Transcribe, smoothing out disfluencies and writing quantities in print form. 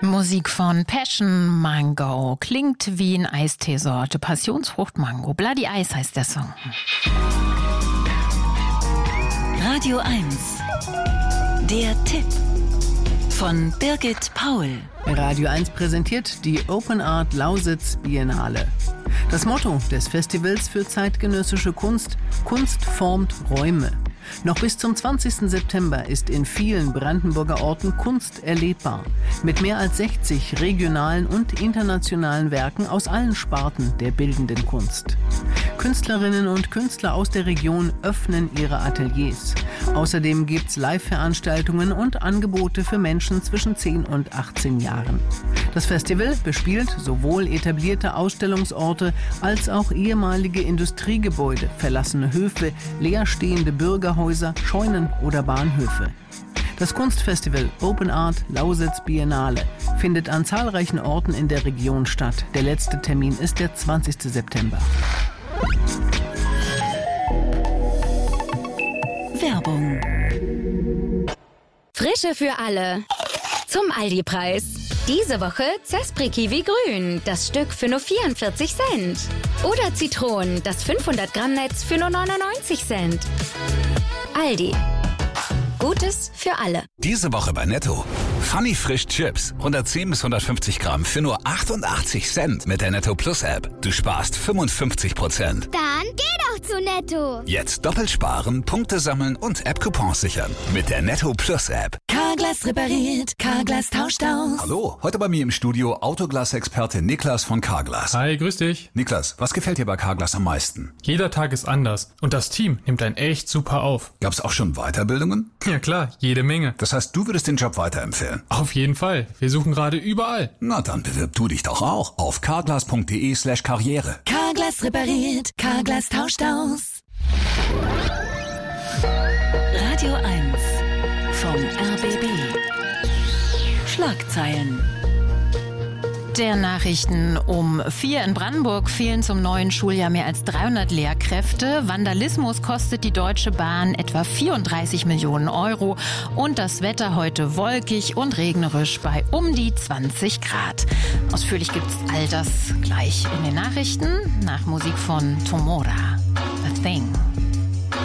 Musik von Passion Mango. Klingt wie eine Eisteesorte. Passionsfrucht Mango. Bloody Ice heißt der Song. Radio 1. Der Tipp von Birgit Paul. Radio 1 präsentiert die Open Art Lausitz Biennale. Das Motto des Festivals für zeitgenössische Kunst: Kunst formt Räume. Noch bis zum 20. September ist in vielen Brandenburger Orten Kunst erlebbar. Mit mehr als 60 regionalen und internationalen Werken aus allen Sparten der bildenden Kunst. Künstlerinnen und Künstler aus der Region öffnen ihre Ateliers. Außerdem gibt's Live-Veranstaltungen und Angebote für Menschen zwischen 10 und 18 Jahren. Das Festival bespielt sowohl etablierte Ausstellungsorte als auch ehemalige Industriegebäude, verlassene Höfe, leerstehende Bürgerhäuser, Scheunen oder Bahnhöfe. Das Kunstfestival Open Art Lausitz Biennale findet an zahlreichen Orten in der Region statt. Der letzte Termin ist der 20. September. Werbung. Frische für alle. Zum Aldi-Preis. Diese Woche Zespri Kiwi Grün, das Stück für nur 44 Cent. Oder Zitronen, das 500 Gramm Netz für nur 99 Cent. Aldi. Gutes für alle. Diese Woche bei Netto. Funny Frisch Chips. 110 bis 150 Gramm für nur 88 Cent mit der Netto Plus App. Du sparst 55%. Dann geh doch zu Netto. Jetzt doppelt sparen, Punkte sammeln und App-Coupons sichern. Mit der Netto Plus App. Carglass repariert, Carglass tauscht aus. Hallo, heute bei mir im Studio Autoglas-Experte Niklas von Carglass. Hi, grüß dich. Niklas, was gefällt dir bei Carglass am meisten? Jeder Tag ist anders und das Team nimmt einen echt super auf. Gab's auch schon Weiterbildungen? Ja klar, jede Menge. Das heißt, du würdest den Job weiterempfehlen? Auf jeden Fall. Wir suchen gerade überall. Na, dann bewirb du dich doch auch auf carglass.de/karriere. Carglass repariert, Carglass tauscht aus. Radio 1 vom RBB. Schlagzeilen. Der Nachrichten um 4 in Brandenburg fehlen zum neuen Schuljahr mehr als 300 Lehrkräfte. Vandalismus kostet die Deutsche Bahn etwa 34 Millionen Euro. Und das Wetter heute wolkig und regnerisch bei um die 20 Grad. Ausführlich gibt's all das gleich in den Nachrichten nach Musik von Tomora. A Thing.